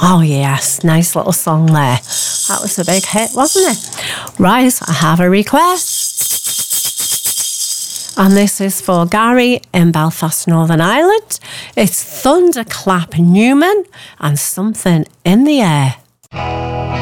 Oh, yes. Nice little song there. That was a big hit, wasn't it? Right, I have a request. And this is for Gary in Belfast, Northern Ireland. It's Thunderclap Newman and Something in the Air.